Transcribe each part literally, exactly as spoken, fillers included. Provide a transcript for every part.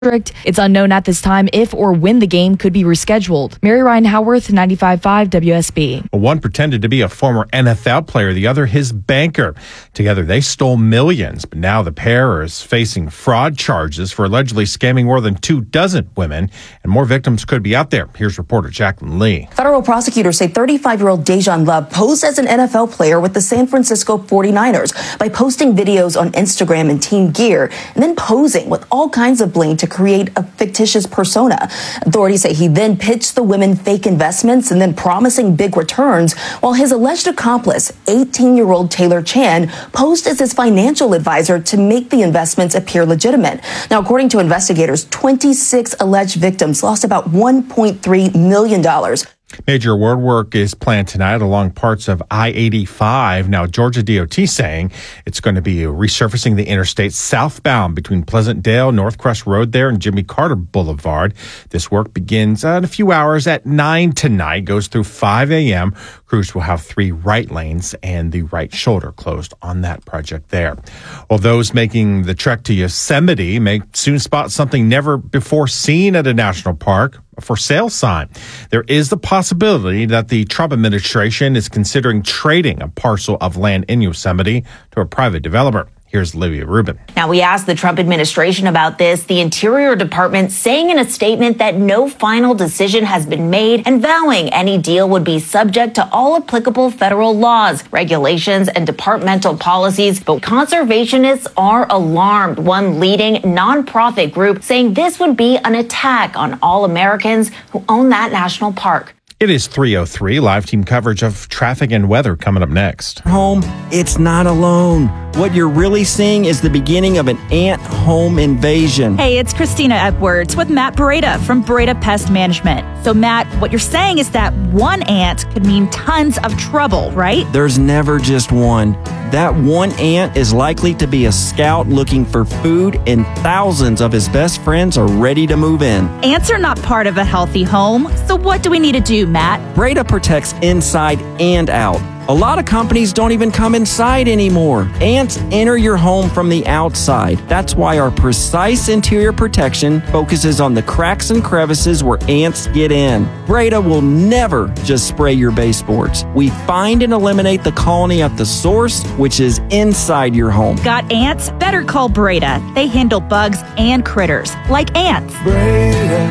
It's unknown at this time if or when the game could be rescheduled. Mary Ryan Howarth, ninety-five point five W S B. One pretended to be a former N F L player, the other his banker. Together, they stole millions, but now the pair is facing fraud charges for allegedly scamming more than two dozen women, and more victims could be out there. Here's reporter Jacqueline Lee. Federal prosecutors say thirty-five-year-old Dejan Love posed as an N F L player with the San Francisco forty-niners by posting videos on Instagram and Team Gear, and then posing with all kinds of bling to create a fictitious persona. Authorities say he then pitched the women fake investments and then promising big returns, while his alleged accomplice, eighteen-year-old Taylor Chan, posed as his financial advisor to make the investments appear legitimate. Now, according to investigators, twenty-six alleged victims lost about one point three million dollars. Major road work is planned tonight along parts of I eighty-five. Now, Georgia D O T saying it's going to be resurfacing the interstate southbound between Pleasantdale, Northcrest Road there, and Jimmy Carter Boulevard. This work begins in a few hours at nine tonight, goes through five a.m. Crews will have three right lanes and the right shoulder closed on that project there. Well, those making the trek to Yosemite may soon spot something never before seen at a national park. A for sale sign. There is the possibility that the Trump administration is considering trading a parcel of land in Yosemite to a private developer. Here's Olivia Rubin. Now, we asked the Trump administration about this, the Interior Department saying in a statement that no final decision has been made and vowing any deal would be subject to all applicable federal laws, regulations, and departmental policies. But conservationists are alarmed. One leading nonprofit group saying this would be an attack on all Americans who own that national park. It is three oh three. Live team coverage of traffic and weather coming up next. Home, it's not alone. What you're really seeing is the beginning of an ant home invasion. Hey, it's Christina Edwards with Matt Beretta from Beretta Pest Management. So, Matt, what you're saying is that one ant could mean tons of trouble, right? There's never just one. That one ant is likely to be a scout looking for food, and thousands of his best friends are ready to move in. Ants are not part of a healthy home. So what do we need to do, Matt? Beretta protects inside and out. A lot of companies don't even come inside anymore. Ants enter your home from the outside. That's why our precise interior protection focuses on the cracks and crevices where ants get in. Beretta will never just spray your baseboards. We find and eliminate the colony at the source, which is inside your home. Got ants? Better call Beretta. They handle bugs and critters, like ants. Beretta,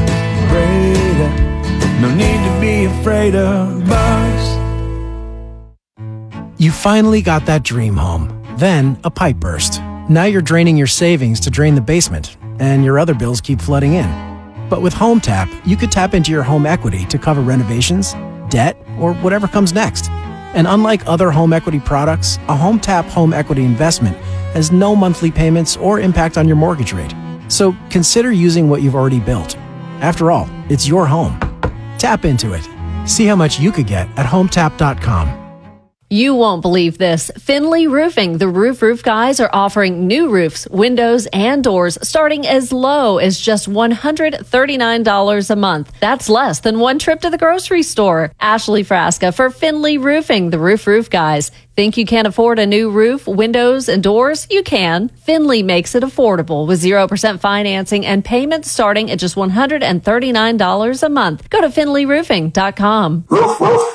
Beretta, no need to be afraid of bugs. You finally got that dream home. Then a pipe burst. Now you're draining your savings to drain the basement, and your other bills keep flooding in. But with HomeTap, you could tap into your home equity to cover renovations, debt, or whatever comes next. And unlike other home equity products, a HomeTap home equity investment has no monthly payments or impact on your mortgage rate. So consider using what you've already built. After all, it's your home. Tap into it. See how much you could get at hometap dot com. You won't believe this. Finley Roofing, the Roof Roof Guys, are offering new roofs, windows, and doors starting as low as just one hundred thirty-nine dollars a month. That's less than one trip to the grocery store. Ashley Frasca for Finley Roofing, the Roof Roof Guys. Think you can't afford a new roof, windows, and doors? You can. Finley makes it affordable with zero percent financing and payments starting at just one hundred thirty-nine dollars a month. Go to finley roofing dot com. Roof, roof.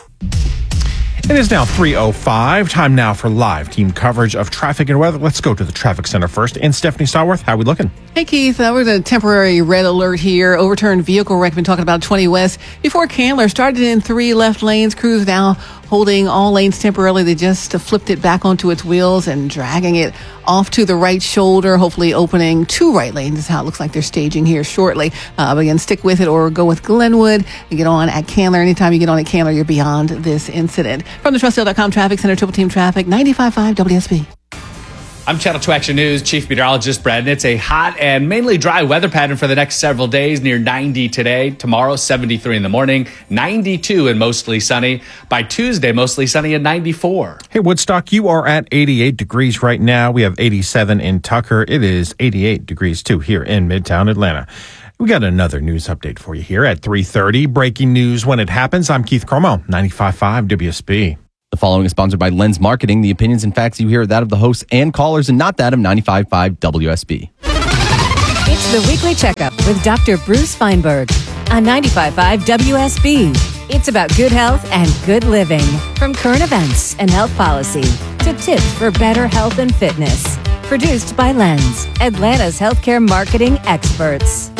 It is now three oh five. Time now for live team coverage of traffic and weather. Let's go to the traffic center first. And Stephanie Starworth, how are we looking? Hey, Keith. Uh, we're in a temporary red alert here. Overturned vehicle wreck. Been talking about twenty West. Before Candler started in three left lanes. Crews now holding all lanes temporarily. They just uh, flipped it back onto its wheels and dragging it off to the right shoulder, hopefully opening two right lanes is how it looks like they're staging here shortly. Uh, but again, stick with it or go with Glenwood and get on at Candler. Anytime you get on at Candler, you're beyond this incident. From the Trustdale dot com Traffic Center, Triple Team Traffic, ninety-five point five W S B. I'm Channel two Action News Chief Meteorologist Brad. It's a hot and mainly dry weather pattern for the next several days. Near ninety today. Tomorrow, seventy-three in the morning. ninety-two and mostly sunny. By Tuesday, mostly sunny at ninety-four. Hey, Woodstock, you are at eighty-eight degrees right now. We have eighty-seven in Tucker. It is eighty-eight degrees, too, here in Midtown Atlanta. We got another news update for you here at three thirty. Breaking news when it happens. I'm Keith Cromo, ninety-five point five W S B. The following is sponsored by Lens Marketing. The opinions and facts you hear are that of the hosts and callers and not that of ninety-five point five W S B. It's the Weekly Checkup with Doctor Bruce Feinberg on ninety-five point five W S B. It's about good health and good living. From current events and health policy to tips for better health and fitness. Produced by Lens, Atlanta's healthcare marketing experts.